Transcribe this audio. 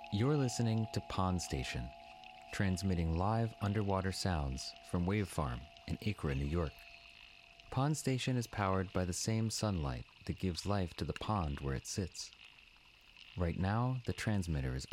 You're listening to Pond Station, transmitting live underwater sounds from Wave Farm in Acra, New York. Pond Station is powered by the same sunlight that gives life to the pond where it sits. Right now, the transmitter is